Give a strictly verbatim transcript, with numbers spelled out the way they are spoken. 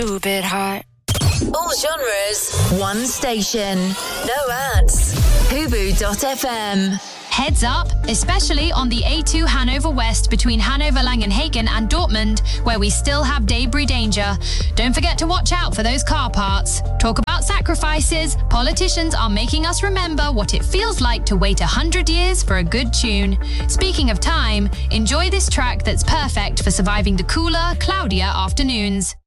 A bit hot. All genres, one station. No ads. Hubu dot f m. Heads up, especially on the A two Hanover West between Hanover Langenhagen and Dortmund, where we still have debris danger. Don't forget to watch out for those car parts. Talk about sacrifices. Politicians are making us remember what it feels like to wait a hundred years for a good tune. Speaking of time, enjoy this track that's perfect for surviving the cooler, cloudier afternoons.